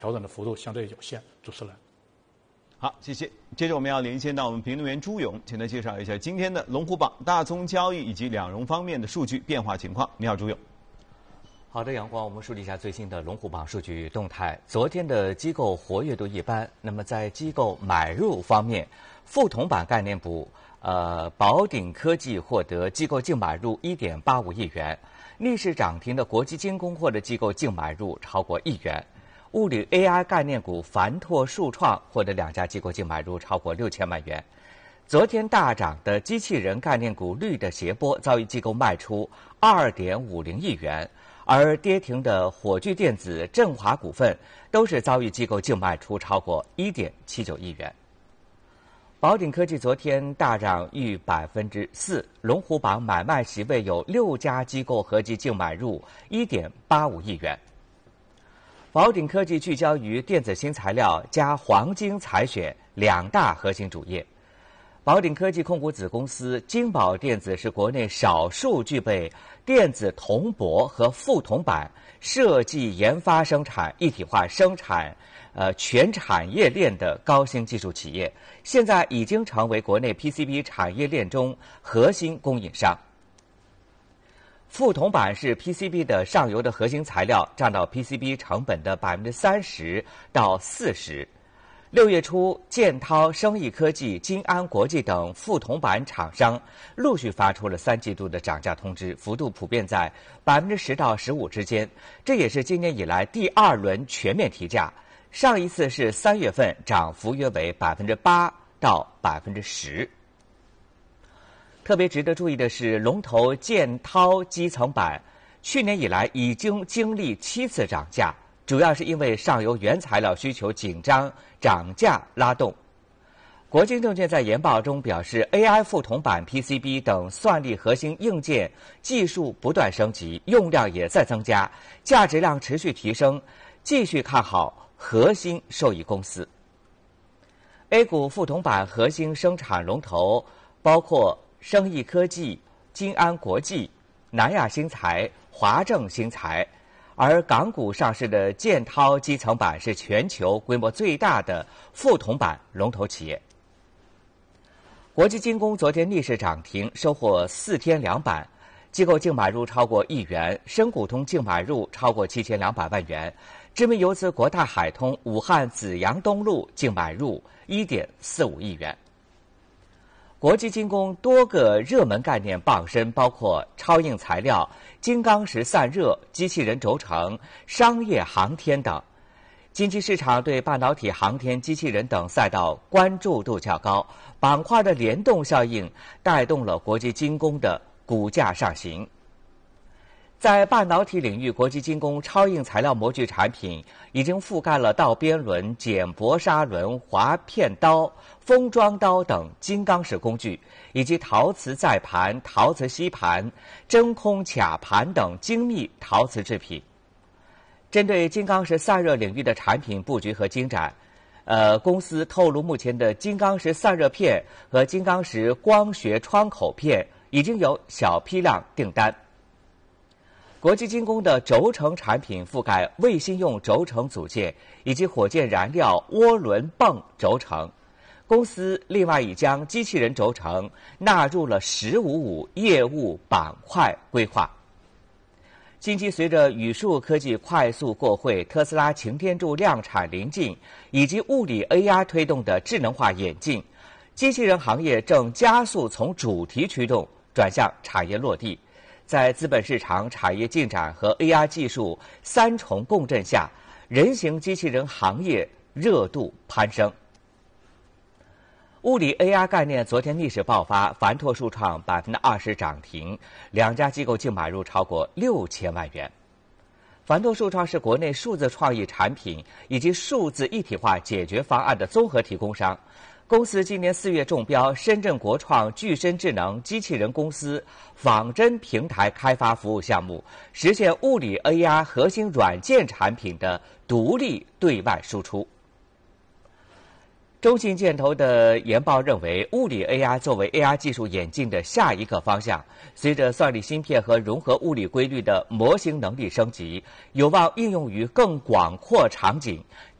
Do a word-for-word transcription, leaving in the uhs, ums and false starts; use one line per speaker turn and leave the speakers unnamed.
调整的幅度相对有限。主持人。
好，谢谢。接着我们要连线到我们评论员朱勇，请他介绍一下今天的龙虎榜大宗交易以及两融方面的数据变化情况。你好，朱勇。
好的，阳光，我们梳理一下最新的龙虎榜数据动态。昨天的机构活跃度一般，那么在机构买入方面，富铜板概念股呃宝鼎科技获得机构净买入一点八五亿元，逆势涨停的国际精工获得机构净买入超过亿元。物理 A I 概念股凡拓数创获得两家机构净买入超过六千万元。昨天大涨的机器人概念股绿的斜波遭遇机构卖出二点五零亿元，而跌停的火炬电子、振华股份都是遭遇机构净卖出超过一点七九亿元。宝鼎科技昨天大涨逾百分之四，龙虎榜买卖席位有六家机构合计净买入一点八五亿元。宝鼎科技聚焦于电子新材料加黄金采选两大核心主业。宝鼎科技控股子公司金宝电子是国内少数具备电子铜箔和副铜板设计研发生产一体化生产呃全产业链的高新技术企业，现在已经成为国内 P C B 产业链中核心供应商。副铜板是 P C B 的上游的核心材料，占到 P C B 成本的百分之三十到四十。六月初，建滔、生意科技、金安国际等副铜板厂商陆续发出了三季度的涨价通知，幅度普遍在百分之十到十五之间。这也是今年以来第二轮全面提价，上一次是三月份，涨幅约为百分之八到百分之十。特别值得注意的是，龙头建滔基层板去年以来已经经历七次涨价，主要是因为上游原材料需求紧张，涨价拉动。国金证券在研报中表示 ，A I 副铜板、P C B 等算力核心硬件技术不断升级，用量也在增加，价值量持续提升，继续看好核心受益公司。A 股副铜板核心生产龙头包括生意科技、金安国际、南亚新材、华正新材，而港股上市的建滔基层板是全球规模最大的副铜板龙头企业。国际精工昨天逆势涨停，收获四天两板，机构净买入超过亿元，深股通净买入超过七千两百万元，知名游资国泰海通、武汉紫阳东路净买入一点四五亿元。国际精工多个热门概念傍身，包括超硬材料、金刚石散热、机器人轴承、商业航天等。近期市场对半导体、航天、机器人等赛道关注度较高，板块的联动效应带动了国际精工的股价上行。在半导体领域，国际精工超硬材料模具产品已经覆盖了倒边轮、剪薄砂轮、划片刀、封装刀等金刚石工具，以及陶瓷载盘、陶瓷吸盘、真空卡盘等精密陶瓷制品。针对金刚石散热领域的产品布局和进展，呃，公司透露目前的金刚石散热片和金刚石光学窗口片已经有小批量订单。国际精工的轴承产品覆盖卫星用轴承组件以及火箭燃料涡轮泵轴承。公司另外已将机器人轴承纳入了“十五五”业务板块规划。近期随着宇树科技快速过会、特斯拉擎天柱量产临近，以及物理 A I 推动的智能化演进，机器人行业正加速从主题驱动转向产业落地。在资本市场、产业进展和 A I 技术三重共振下，人形机器人行业热度攀升。物理 A I 概念昨天逆势爆发，凡拓数创百分之二十涨停，两家机构净买入超过六千万元。凡拓数创是国内数字创意产品以及数字一体化解决方案的综合提供商。公司今年四月中标深圳国创具身智能机器人公司仿真平台开发服务项目，实现物理 A I 核心软件产品的独立对外输出。 中信建投的研报认为，物理 A I 作为 A I 技术演进的下一个方向，随着算力芯片和融合物理规律的模型能力升级，有望应用于更广阔场景。